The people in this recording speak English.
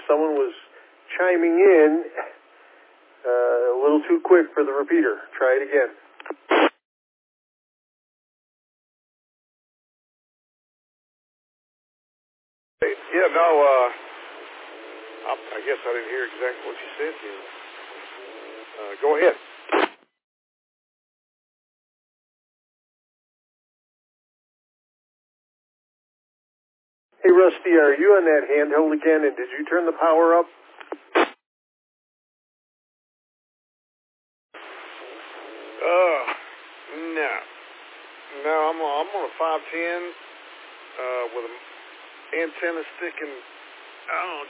someone was chiming in a little too quick for the repeater. Try it again. Yeah, no, I guess I didn't hear exactly what you said. Go ahead. Hey, Rusty, are you on that handheld again, and did you turn the power up? No. No, I'm on a 510 with an antenna sticking, I don't know,